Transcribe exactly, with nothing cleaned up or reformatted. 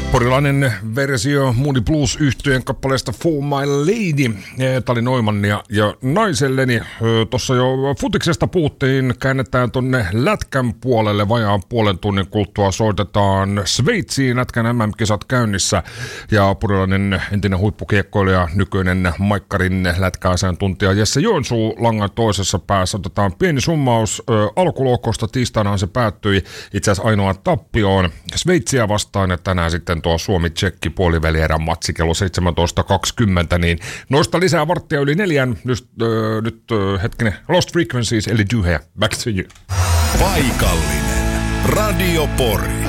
Porilainen versio Moody Blues-yhtyeen kappaleesta For My Lady, Tali Neumannia ja naiselleni. Tuossa jo futiksesta puhuttiin, käännetään tonne lätkän puolelle. Vajaan puolen tunnin kuluttua soitetaan Sveitsiin, lätkän M M-kisat käynnissä. Ja porilainen entinen huippukiekkoilija, nykyinen Maikkarin lätkäasiantuntija Jesse Joensuu langan toisessa päässä. Otetaan pieni summaus alkulohkosta, tiistainahan se päättyi itse asiassa ainoaan tappioon Sveitsiä vastaan, ja tänään sitten tuo Suomi-Tsekki puolivälierän matsi kello seitsemäntoista kaksikymmentä, niin noista lisää varttia yli neljän. Nyt, äh, nyt äh, hetkinen, Lost Frequencies eli Dyhe, back to you. Paikallinen Radio Pori.